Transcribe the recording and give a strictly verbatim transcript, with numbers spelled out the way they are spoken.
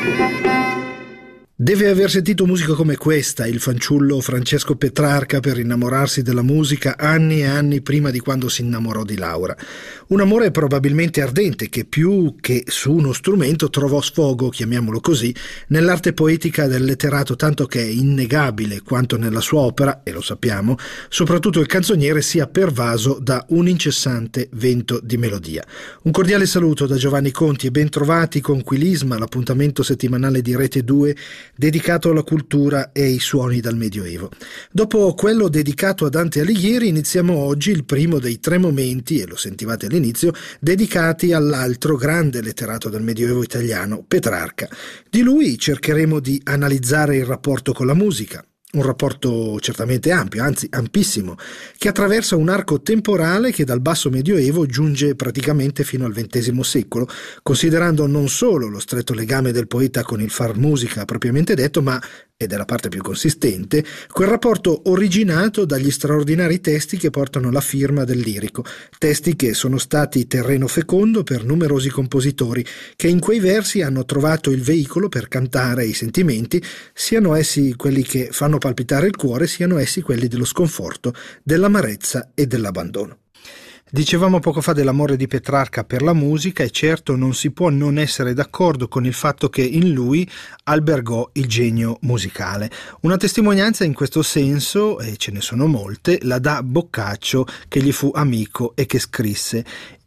Deve aver sentito musica come questa, il fanciullo Francesco Petrarca, per innamorarsi della musica anni e anni prima di quando si innamorò di Laura. Un amore probabilmente ardente che più che su uno strumento trovò sfogo, chiamiamolo così, nell'arte poetica del letterato, tanto che è innegabile quanto nella sua opera, e lo sappiamo, soprattutto il canzoniere sia pervaso da un incessante vento di melodia. Un cordiale saluto da Giovanni Conti e ben trovati con Quilisma, l'appuntamento settimanale di Rete due dedicato alla cultura e ai suoni dal Medioevo. Dopo quello dedicato a Dante Alighieri, iniziamo oggi il primo dei tre momenti, e lo sentivate all'inizio, dedicati all'altro grande letterato del Medioevo italiano, Petrarca. Di lui cercheremo di analizzare il rapporto con la musica. Un rapporto certamente ampio, anzi ampissimo, che attraversa un arco temporale che dal basso medioevo giunge praticamente fino al ventesimo secolo, considerando non solo lo stretto legame del poeta con il far musica propriamente detto, ma, ed è la parte più consistente, quel rapporto originato dagli straordinari testi che portano la firma del lirico, testi che sono stati terreno fecondo per numerosi compositori che in quei versi hanno trovato il veicolo per cantare i sentimenti, siano essi quelli che fanno palpitare il cuore, siano essi quelli dello sconforto, dell'amarezza e dell'abbandono. Dicevamo poco fa dell'amore di Petrarca per la musica e certo non si può non essere d'accordo con il fatto che in lui albergò il genio musicale. Una testimonianza in questo senso, e ce ne sono molte, la dà Boccaccio, che gli fu amico e che scrisse: